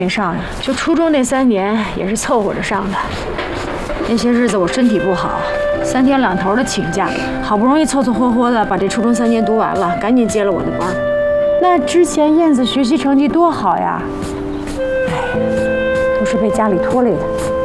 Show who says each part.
Speaker 1: 没上呀，就初中那3年也是凑合着上的。那些日子我身体不好，3天2头的请假，好不容易凑凑合合的把这初中3年读完了，赶紧接了我的班。那之前燕子学习成绩多好呀，哎，都是被家里拖累的。